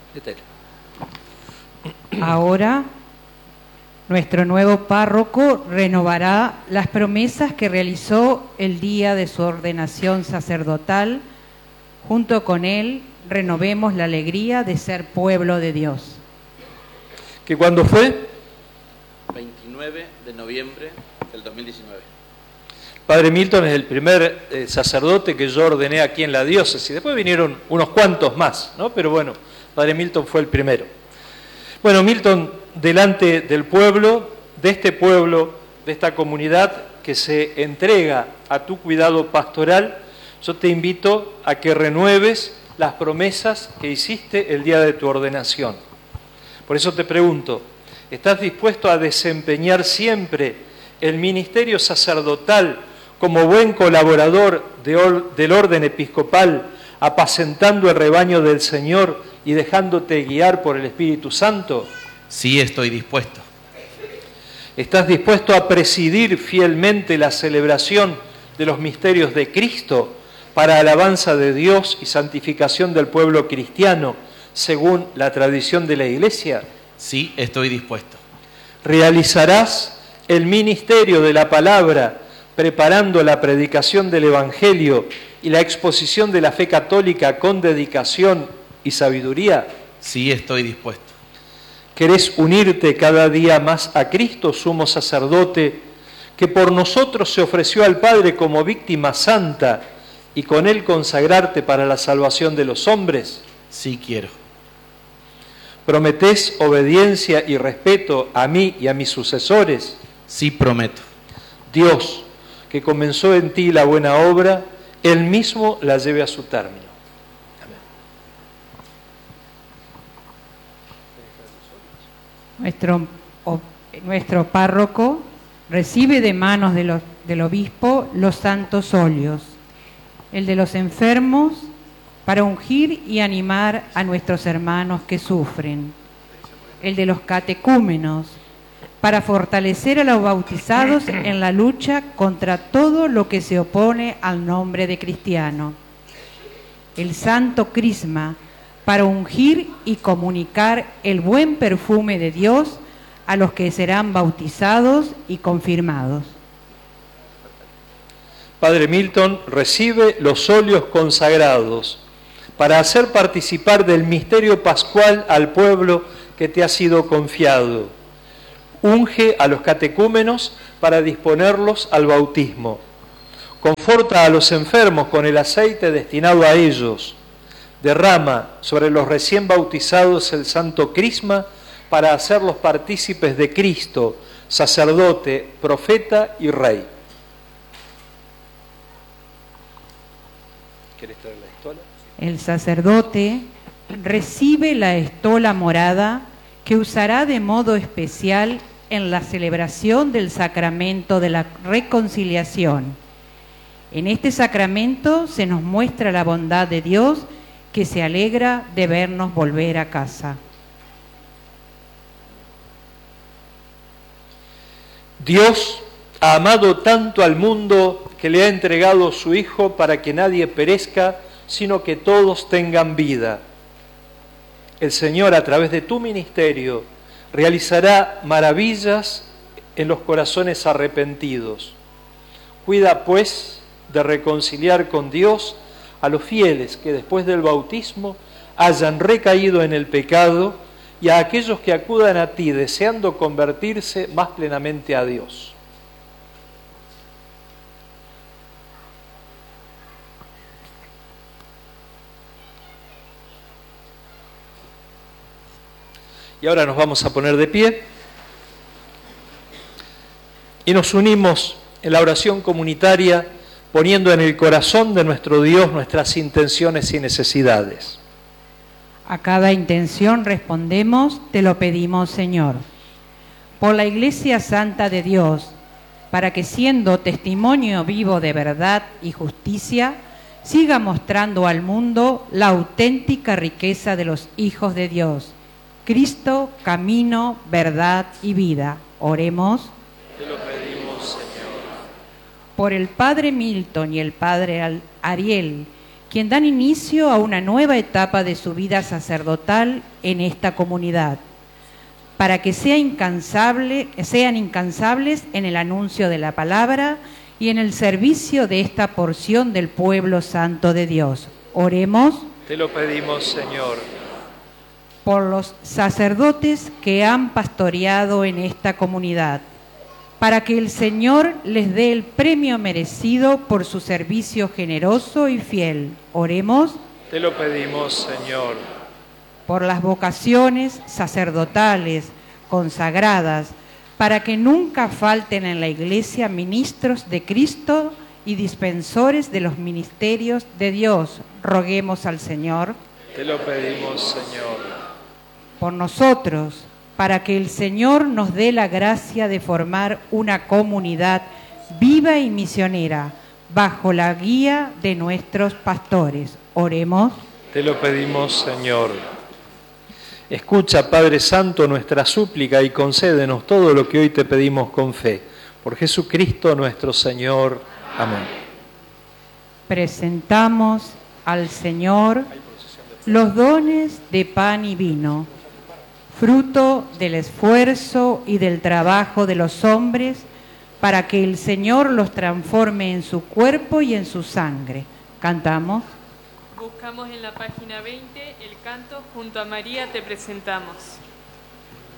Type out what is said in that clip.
Ahora, nuestro nuevo párroco renovará las promesas que realizó el día de su ordenación sacerdotal. Junto con él, renovemos la alegría de ser pueblo de Dios. ¿Que cuándo fue? 29 de noviembre del 2019. Padre Milton es el primer sacerdote que yo ordené aquí en la diócesis. Después vinieron unos cuantos más, ¿no? Pero bueno, Padre Milton fue el primero. Bueno, Milton, delante del pueblo, de esta comunidad que se entrega a tu cuidado pastoral, yo te invito a que renueves las promesas que hiciste el día de tu ordenación. Por eso te pregunto, ¿estás dispuesto a desempeñar siempre el ministerio sacerdotal como buen colaborador del orden episcopal, apacentando el rebaño del Señor y dejándote guiar por el Espíritu Santo? Sí, estoy dispuesto. ¿Estás dispuesto a presidir fielmente la celebración de los misterios de Cristo para alabanza de Dios y santificación del pueblo cristiano, según la tradición de la Iglesia? Sí, estoy dispuesto. ¿Realizarás el ministerio de la palabra, preparando la predicación del Evangelio y la exposición de la fe católica con dedicación y sabiduría? Sí, estoy dispuesto. ¿Querés unirte cada día más a Cristo, sumo sacerdote, que por nosotros se ofreció al Padre como víctima santa y con Él consagrarte para la salvación de los hombres? Sí, quiero. ¿Prometés obediencia y respeto a mí y a mis sucesores? Sí, prometo. Dios, que comenzó en ti la buena obra, Él mismo la lleve a su término. Nuestro párroco recibe de manos del obispo los santos óleos, el de los enfermos, para ungir y animar a nuestros hermanos que sufren, el de los catecúmenos, para fortalecer a los bautizados en la lucha contra todo lo que se opone al nombre de cristiano, el santo crisma, para ungir y comunicar el buen perfume de Dios a los que serán bautizados y confirmados. Padre Milton, recibe los óleos consagrados para hacer participar del misterio pascual al pueblo que te ha sido confiado. Unge a los catecúmenos para disponerlos al bautismo. Conforta a los enfermos con el aceite destinado a ellos. Derrama sobre los recién bautizados el santo crisma para hacerlos partícipes de Cristo, sacerdote, profeta y rey. ¿Quieres traer la estola? El sacerdote recibe la estola morada que usará de modo especial en la celebración del sacramento de la reconciliación. En este sacramento se nos muestra la bondad de Dios, que se alegra de vernos volver a casa. Dios ha amado tanto al mundo que le ha entregado su Hijo para que nadie perezca, sino que todos tengan vida. El Señor, a través de tu ministerio, realizará maravillas en los corazones arrepentidos. Cuida, pues, de reconciliar con Dios a los fieles que después del bautismo hayan recaído en el pecado y a aquellos que acudan a ti deseando convertirse más plenamente a Dios. Y ahora nos vamos a poner de pie y nos unimos en la oración comunitaria, poniendo en el corazón de nuestro Dios nuestras intenciones y necesidades. A cada intención respondemos, te lo pedimos, Señor. Por la Iglesia Santa de Dios, para que siendo testimonio vivo de verdad y justicia, siga mostrando al mundo la auténtica riqueza de los hijos de Dios. Cristo, camino, verdad y vida. Oremos. Te lo pedimos, Señor. Por el Padre Milton y el Padre Ariel, quien dan inicio a una nueva etapa de su vida sacerdotal en esta comunidad, para que sean incansables en el anuncio de la palabra y en el servicio de esta porción del pueblo santo de Dios. Oremos. Te lo pedimos, Señor. Por los sacerdotes que han pastoreado en esta comunidad, para que el Señor les dé el premio merecido por su servicio generoso y fiel. Oremos. Te lo pedimos, Señor. Por las vocaciones sacerdotales consagradas, para que nunca falten en la Iglesia ministros de Cristo y dispensores de los ministerios de Dios. Roguemos al Señor. Te lo pedimos, Señor. Por nosotros, para que el Señor nos dé la gracia de formar una comunidad viva y misionera, bajo la guía de nuestros pastores. Oremos. Te lo pedimos, Señor. Escucha, Padre Santo, nuestra súplica y concédenos todo lo que hoy te pedimos con fe. Por Jesucristo nuestro Señor. Amén. Presentamos al Señor los dones de pan y vino, fruto del esfuerzo y del trabajo de los hombres, para que el Señor los transforme en su cuerpo y en su sangre. Cantamos. Buscamos en la página 20 el canto Junto a María te presentamos.